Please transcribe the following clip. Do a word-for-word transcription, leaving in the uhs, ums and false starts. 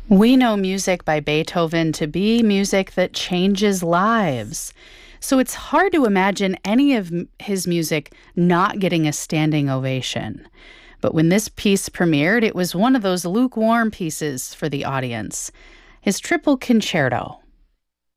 We know music by Beethoven to be music that changes lives. So it's hard to imagine any of m- his music not getting a standing ovation. But when this piece premiered, it was one of those lukewarm pieces for the audience. His triple concerto.